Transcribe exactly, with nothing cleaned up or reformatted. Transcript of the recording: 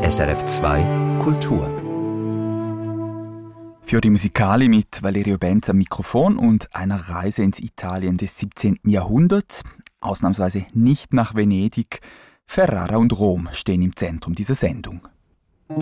S R F zwei Kultur. Fiori Musicali mit Valerio Benz am Mikrofon und einer Reise ins Italien des siebzehnten Jahrhunderts. Ausnahmsweise nicht nach Venedig. Ferrara und Rom stehen im Zentrum dieser Sendung.